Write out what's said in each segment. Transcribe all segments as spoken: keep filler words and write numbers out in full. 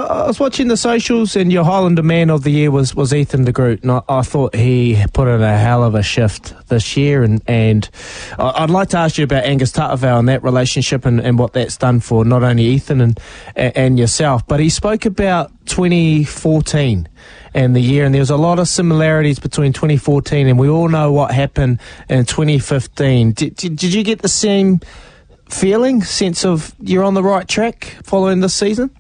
I was watching the socials, and your Highlander Man of the Year was, was Ethan de Groot, and I, I thought he put in a hell of a shift this year, and, and I'd like to ask you about Angus Ta'avao and that relationship and, and what that's done for not only Ethan and, and yourself, but he spoke about twenty fourteen and the year, and there was a lot of similarities between twenty fourteen, and we all know what happened in twenty fifteen. Did, did, did you get the same feeling, sense of you're on the right track following this season?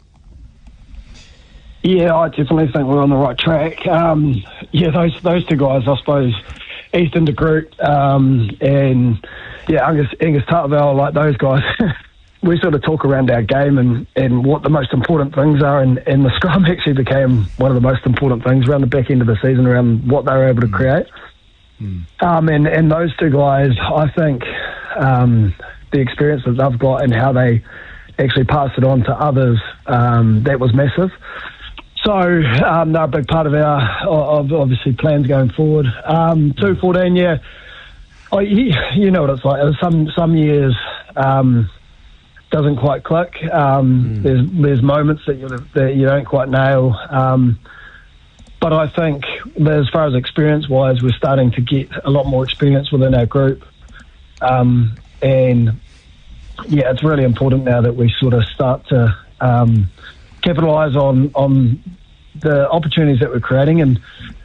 Yeah, I definitely think we're on the right track. Um, yeah, those those two guys, I suppose, Ethan de Groot um, and yeah, Angus, Angus Ta'avao, like those guys, we sort of talk around our game and, and what the most important things are, and, and the scrum actually became one of the most important things around the back end of the season, around what they were able to create. Mm. Um, and, and those two guys, I think um, the experience that they've got and how they actually pass it on to others, um, that was massive. So um, they're a big part of our, of obviously, plans going forward. Um, two fourteen, yeah, oh, you, you know what it's like. Some some years um, doesn't quite click. Um, mm. There's there's moments that you that you don't quite nail. Um, but I think that as far as experience-wise, we're starting to get a lot more experience within our group, um, and yeah, it's really important now that we sort of start to Um, capitalise on on the opportunities that we're creating, and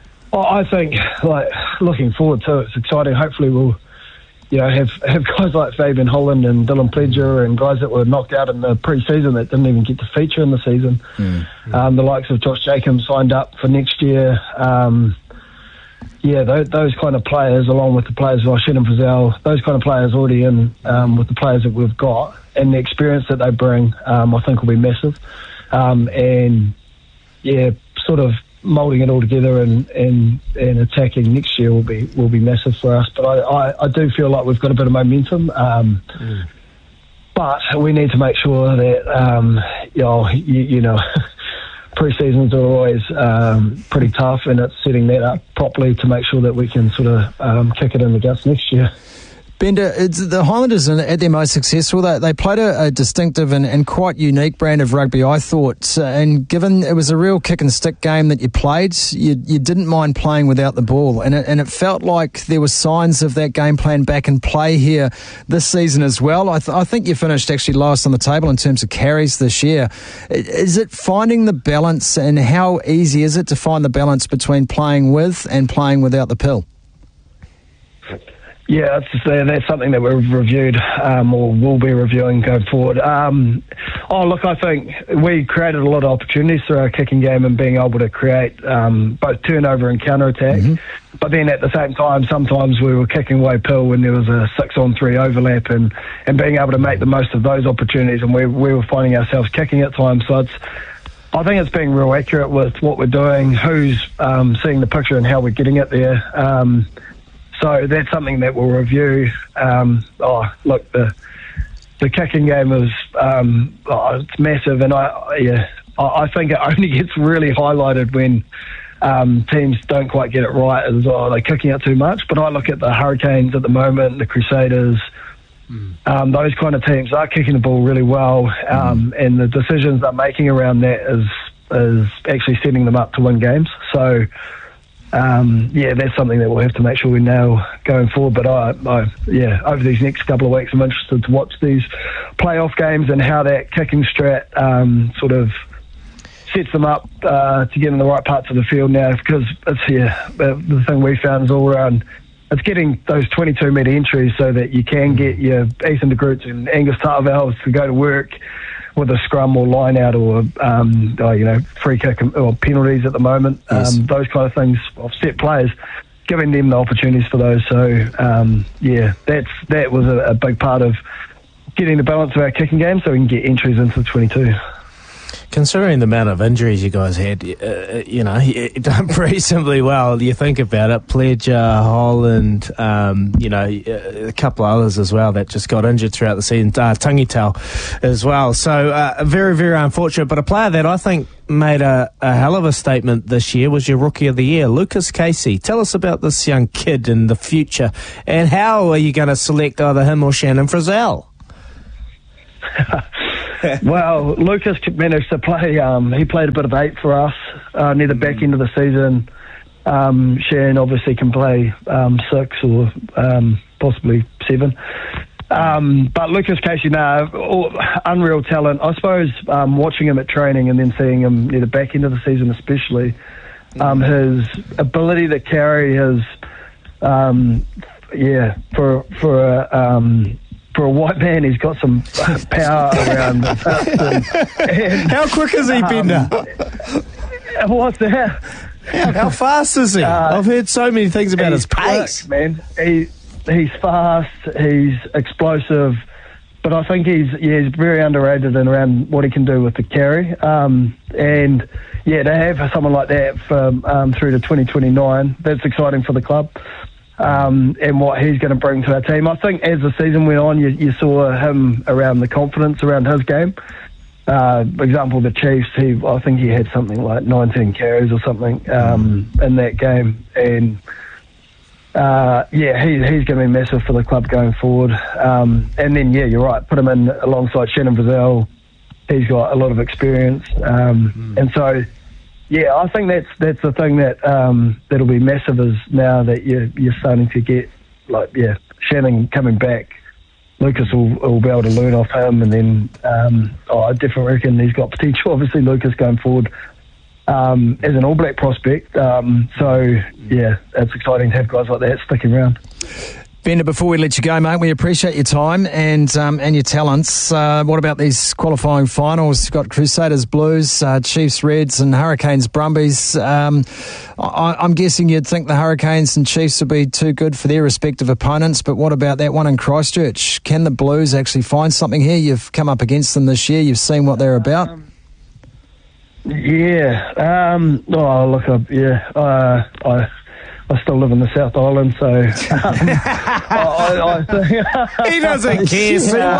I think, like, looking forward to it, it's exciting. Hopefully we'll, you know, have, have guys like Fabian Holland and Dylan Pledger and guys that were knocked out in the pre-season that didn't even get to feature in the season. Mm. Um, the likes of Josh Jacobs signed up for next year. Um, yeah, those, those kind of players, along with the players like Shannon Frizzell, those kind of players already in um, with the players that we've got and the experience that they bring, um, I think will be massive. Um, and yeah, sort of moulding it all together and, and, and attacking next year will be will be massive for us. But I, I, I do feel like we've got a bit of momentum. Um, mm. But we need to make sure that um, you know, you, you know pre-seasons are always um, pretty tough, and it's setting that up properly to make sure that we can sort of um, kick it in the guts next year. Bender, it's the Highlanders at their most successful. They, they played a, a distinctive and, and quite unique brand of rugby, I thought. Uh, and given it was a real kick and stick game that you played, you, you didn't mind playing without the ball. And it, and it felt like there were signs of that game plan back in play here this season as well. I, th- I think you finished actually last on the table in terms of carries this year. Is it finding the balance, and how easy is it to find the balance between playing with and playing without the pill? Yeah, that's, that's something that we've reviewed um, or will be reviewing going forward. Um, oh, look, I think we created a lot of opportunities through our kicking game and being able to create um, both turnover and counter-attack. Mm-hmm. But then at the same time, sometimes we were kicking away pill when there was a six-on-three overlap, and, and being able to make the most of those opportunities. And we, we were finding ourselves kicking at times. So it's, I think it's being real accurate with what we're doing, who's um, seeing the picture and how we're getting it there. Um, So that's something that we'll review. Um, oh, look, the the kicking game is um, oh, it's massive, and I yeah, I think it only gets really highlighted when um, teams don't quite get it right. As oh, they're kicking out too much. But I look at the Hurricanes at the moment, the Crusaders, mm. um, those kind of teams are kicking the ball really well, um, mm. and the decisions they're making around that is is actually setting them up to win games. So. Um, yeah, that's something that we'll have to make sure we nail going forward. But I, I, yeah, over these next couple of weeks, I'm interested to watch these playoff games and how that kicking strat um, sort of sets them up uh, to get in the right parts of the field now. Because it's yeah, the thing we found is all around. It's getting those twenty-two metre entries so that you can get your Ethan de Groot and Angus Ta'avao to go to work with a scrum or line out or, um, or you know, free kick or penalties at the moment. Yes. Um, those kind of things, offset players, giving them the opportunities for those. So, um, yeah, that's that was a, a big part of getting the balance of our kicking game so we can get entries into the twenty-two. Considering the amount of injuries you guys had, uh, you know, you done pretty simply well. You think about it, Pledger, Holland, um, you know, a couple of others as well that just got injured throughout the season, uh, Tangitau as well. So uh, very, very unfortunate. But a player that I think made a, a hell of a statement this year was your Rookie of the Year, Lucas Casey. Tell us about this young kid in the future, and how are you going to select either him or Shannon Frizzell? Well, Lucas managed to play. Um, he played a bit of eight for us uh, near the back end of the season. Um, Shane obviously can play um, six or um, possibly seven. Um, but Lucas Casey, no, nah, unreal talent. I suppose um, watching him at training and then seeing him near the back end of the season especially, um, his ability to carry his, um, yeah, for for a, um, for a white man, he's got some power around his hips. And, and, How quick is he, Bender? Um, what's that? How, how fast is he? Uh, I've heard so many things about his he's pace. quick, man. He, he's fast, he's explosive, but I think he's yeah he's very underrated in around what he can do with the carry. Um, and yeah, to have someone like that for, um, through to twenty twenty-nine, that's exciting for the club. Um, and what he's going to bring to our team. I think as the season went on, you, you saw him around the confidence around his game. Uh, for example, the Chiefs, he, I think he had something like nineteen carries or something um, in that game. And uh, yeah, he, he's going to be massive for the club going forward. Um, and then, yeah, you're right, put him in alongside Shannon Frizzell. He's got a lot of experience. Um, mm. And so, yeah, I think that's that's the thing that um, that'll be massive is now that you're, you're starting to get, like, yeah, Shannon coming back. Lucas will, will be able to learn off him, and then um, oh, I definitely reckon he's got potential. Obviously, Lucas going forward um, as an All Black prospect. Um, so, yeah, it's exciting to have guys like that sticking around. Bender, before we let you go, mate, we appreciate your time and um, and your talents. Uh, what about these qualifying finals? You've got Crusaders Blues, uh, Chiefs Reds and Hurricanes Brumbies. Um, I, I'm guessing you'd think the Hurricanes and Chiefs would be too good for their respective opponents, but what about that one in Christchurch? Can the Blues actually find something here? You've come up against them this year. You've seen what they're about. Um, yeah. Um, oh, look, uh, yeah. Uh, I... I still live in the South Island, so um, I, I think he doesn't care.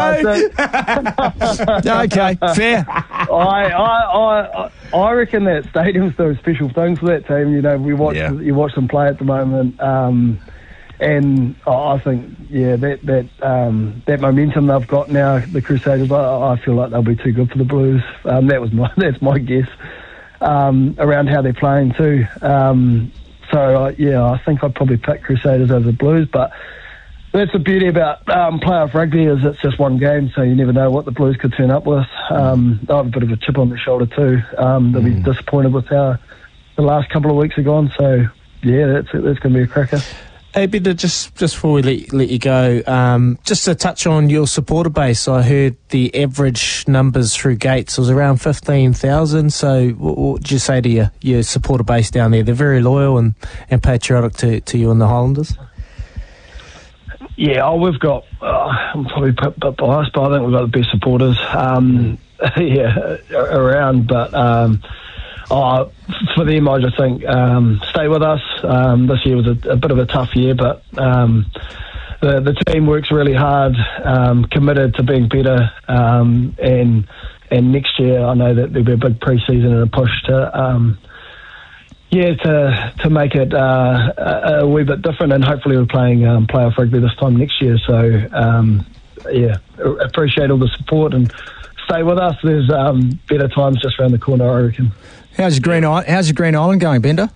Yeah, okay, fair. I, I, I, I reckon that stadium's doing special things for that team. You know, we watch yeah. you watch them play at the moment, um, and I think yeah that that um, that momentum they've got now, the Crusaders. I, I feel like they'll be too good for the Blues. Um, that was my that's my guess um, around how they're playing too. Um, So, uh, yeah, I think I'd probably pick Crusaders over the Blues, but that's the beauty about um, playoff rugby is it's just one game, so you never know what the Blues could turn up with. Um, they'll have a bit of a chip on their shoulder too. Um, they'll mm. be disappointed with how the last couple of weeks have gone, so, yeah, that's, that's going to be a cracker. Hey, Bender, just, just before we let, let you go, um, just to touch on your supporter base, I heard the average numbers through gates was around fifteen thousand, so what, what would you say to your, your supporter base down there? They're very loyal and, and patriotic to, to you and the Highlanders? Yeah, oh, we've got, uh, I'm probably a bit biased, but I think we've got the best supporters um, yeah, around, but... Um, Oh, for them, I just think um, stay with us. Um, this year was a, a bit of a tough year, but um, the, the team works really hard, um, committed to being better. Um, and and next year, I know that there'll be a big pre-season and a push to um, yeah to to make it uh, a, a wee bit different. And hopefully, we're playing um, playoff rugby this time next year. So um, yeah, appreciate all the support and stay with us. There's um, better times just around the corner, I reckon. How's your Green Island, How's your Green Island going, Bender?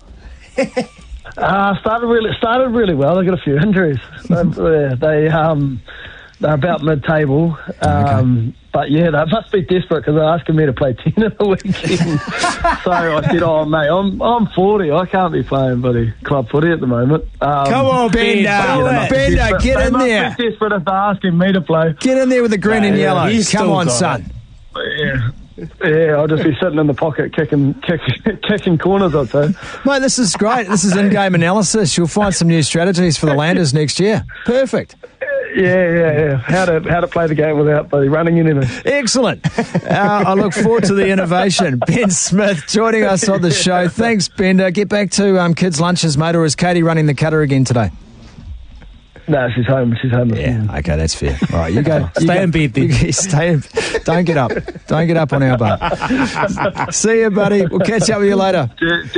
uh, started really started really well. They got a few injuries. they they um they're about mid-table. Um, okay. But yeah, they must be desperate because they're asking me to play ten in the weekend. So I said, "Oh mate, I'm I'm forty. I can't be playing bloody club footy at the moment." Um, Come on, Bender, Bender, Bender get they in must there. Be desperate if they're asking me to play. Get in there with the green yeah, and yellow. Yeah, Come on, son. Yeah. Yeah, I'll just be sitting in the pocket kicking kicking, kicking corners, I'd say. Mate, this is great. This is in-game analysis. You'll find some new strategies for the Landers next year. Perfect. Yeah, yeah, yeah. How to how to play the game without bloody running anything. Excellent. Uh, I look forward to the innovation. Ben Smith joining us on the show. Thanks, Bender. Get back to um, kids' lunches, mate, or is Katie running the cutter again today? No, she's home. She's home. Yeah, okay, that's fair. All right, you go. Stay you go, in bed then. You, stay in. Don't get up. Don't get up on our butt. See you, buddy. We'll catch up with you later.